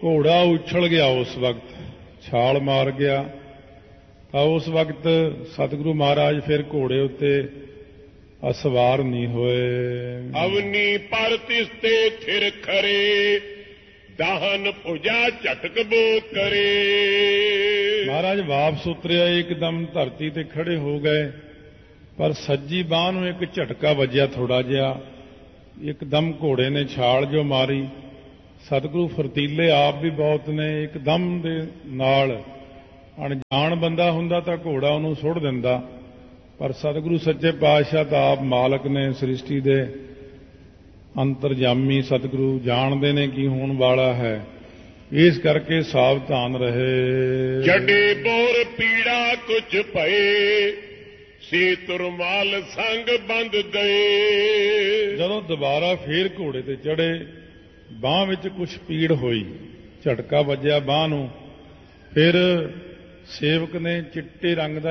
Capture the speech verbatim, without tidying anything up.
ਘੋੜਾ ਉਛਲ ਗਿਆ। ਉਸ ਵਕਤ ਛਾਲ ਮਾਰ ਗਿਆ ਤਾਂ ਉਸ ਵਕਤ ਸਤਿਗੁਰੂ ਮਹਾਰਾਜ ਫਿਰ ਘੋੜੇ ਉੱਤੇ ਅਸਵਾਰ ਨਹੀਂ ਹੋਏ। ਅਵਨੀ ਪਰ ਤਿਸਤੇ ਥਿਰ ਖਰੇ, ਦਾਹਨ ਭੁਜਾ ਝਟਕ ਬੋ ਕਰੇ। ਮਹਾਰਾਜ ਵਾਪਸ ਉਤਰਿਆ, ਇੱਕਦਮ ਧਰਤੀ ਤੇ ਖੜੇ ਹੋ ਗਏ, ਪਰ ਸੱਜੀ ਬਾਂਹ ਨੂੰ ਇੱਕ ਝਟਕਾ ਵੱਜਿਆ ਥੋੜਾ ਜਿਹਾ। ਇੱਕਦਮ ਘੋੜੇ ਨੇ ਛਾਲ ਜੋ ਮਾਰੀ। ਸਤਿਗੁਰੂ ਫਰਤੀਲੇ ਆਪ ਵੀ ਬਹੁਤ ਨੇ, ਇੱਕਦਮ ਦੇ ਨਾਲ ਅਣਜਾਣ ਬੰਦਾ ਹੁੰਦਾ ਤਾਂ ਘੋੜਾ ਉਹਨੂੰ ਸੁੱਟ ਦਿੰਦਾ, ਪਰ ਸਤਿਗੁਰੂ ਸੱਚੇ ਪਾਤਸ਼ਾਹ ਤਾਂ ਆਪ ਮਾਲਕ ਨੇ ਸ੍ਰਿਸ਼ਟੀ ਦੇ, ਅੰਤਰਜਾਮੀ ਸਤਿਗੁਰੂ ਜਾਣਦੇ ਨੇ ਕੀ ਹੋਣ ਵਾਲਾ ਹੈ, ਇਸ ਕਰਕੇ ਸਾਵਧਾਨ ਰਹੇ। ਜਡੇ ਬੋਰ ਪੀੜਾ ਕੁਝ ਭਏ, ਸੇ ਤੁਰਮਾਲ ਸੰਗ ਬੰਦ ਗਏ। ਜਦੋਂ ਦੁਬਾਰਾ ਫੇਰ ਘੋੜੇ ਤੇ ਚੜੇ, ਬਾਂਹ ਵਿੱਚ ਕੁਝ ਪੀੜ ਹੋਈ, ਝਟਕਾ ਵੱਜਿਆ ਬਾਂਹ ਨੂੰ। ਫਿਰ ਸੇਵਕ ਨੇ ਚਿੱਟੇ ਰੰਗ ਦਾ